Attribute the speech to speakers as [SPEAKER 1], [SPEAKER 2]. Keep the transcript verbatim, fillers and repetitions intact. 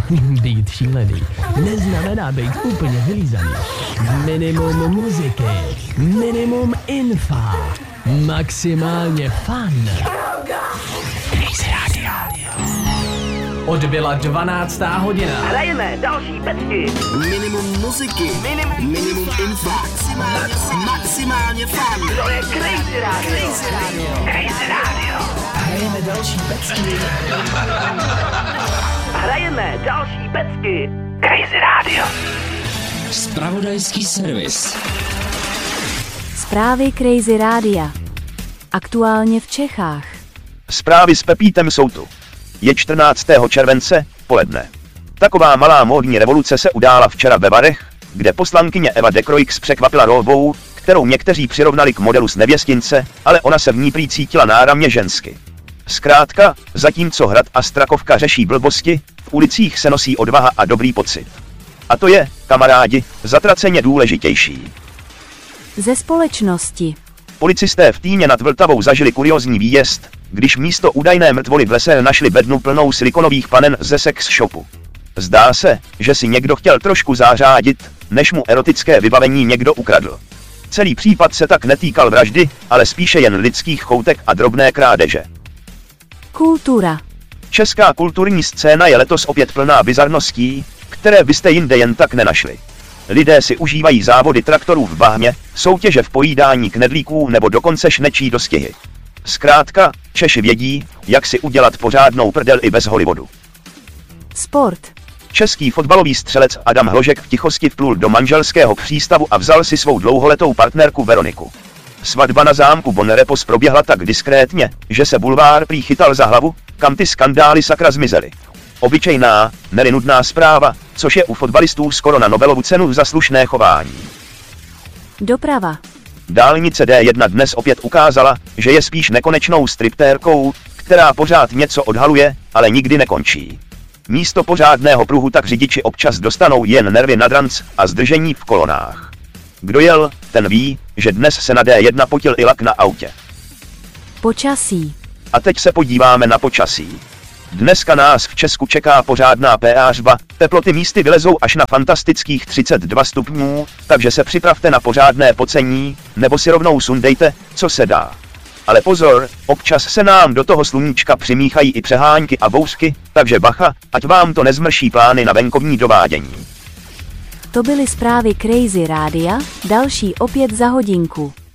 [SPEAKER 1] Být šílený neznamená být úplně vylízaný. Minimum muziky, minimum infa, maximálně fun. Crazy Radio. Odbyla dvanáctá hodina.
[SPEAKER 2] Hrajeme další pecky.
[SPEAKER 3] Minimum muziky, minimum, minimum infa, maximálně, maximálně fun.
[SPEAKER 2] To je Crazy Radio.
[SPEAKER 3] Crazy Radio.
[SPEAKER 2] Crazy Radio.
[SPEAKER 3] Hrajeme další pecky.
[SPEAKER 2] Hrajeme další pecky. Crazy Radio.
[SPEAKER 4] Zpravodajský servis.
[SPEAKER 5] Zprávy Crazy Rádia. Aktuálně v Čechách.
[SPEAKER 6] Zprávy s Pepítem jsou tu. Je čtrnáctého července, poledne. Taková malá módní revoluce se udála včera ve Varech, kde poslankyně Eva Decroix překvapila rolbou, kterou někteří přirovnali k modelu z Nevěstince, ale ona se v ní prý cítila náramně žensky. Zkrátka, zatímco Hrad a Strakovka řeší blbosti, v ulicích se nosí odvaha a dobrý pocit. A to je, kamarádi, zatraceně důležitější.
[SPEAKER 5] Ze společnosti.
[SPEAKER 6] Policisté v Týně nad Vltavou zažili kuriózní výjezd, když místo údajné mrtvoly v lese našli bednu plnou silikonových panen ze sex shopu. Zdá se, že si někdo chtěl trošku zářádit, než mu erotické vybavení někdo ukradl. Celý případ se tak netýkal vraždy, ale spíše jen lidských choutek a drobné krádeže.
[SPEAKER 5] Kultura.
[SPEAKER 6] Česká kulturní scéna je letos opět plná bizarností, které byste jinde jen tak nenašli. Lidé si užívají závody traktorů v bahně, soutěže v pojídání knedlíků nebo dokonce šnečí dostihy. Zkrátka, Češi vědí, jak si udělat pořádnou prdel i bez Hollywoodu.
[SPEAKER 5] Sport.
[SPEAKER 6] Český fotbalový střelec Adam Hložek v tichosti vplul do manželského přístavu a vzal si svou dlouholetou partnerku Veroniku. Svatba na zámku Bonnerepos proběhla tak diskrétně, že se bulvár prý chytal za hlavu, kam ty skandály sakra zmizely. Obyčejná, ne-li nudná zpráva, což je u fotbalistů skoro na Nobelovu cenu za slušné chování.
[SPEAKER 5] Doprava.
[SPEAKER 6] Dálnice D jedna dnes opět ukázala, že je spíš nekonečnou striptérkou, která pořád něco odhaluje, ale nikdy nekončí. Místo pořádného pruhu tak řidiči občas dostanou jen nervy na dranc a zdržení v kolonách. Kdo jel, ten ví, že dnes se na D jedna potil i lak na autě.
[SPEAKER 5] Počasí.
[SPEAKER 6] A teď se podíváme na počasí. Dneska nás v Česku čeká pořádná péářba, teploty místy vylezou až na fantastických třicet dva stupňů, takže se připravte na pořádné pocení, nebo si rovnou sundejte, co se dá. Ale pozor, občas se nám do toho sluníčka přimíchají i přehánky a bouřky, takže bacha, ať vám to nezmrší plány na venkovní dovádění.
[SPEAKER 5] To byly zprávy Crazy Rádia, další opět za hodinku.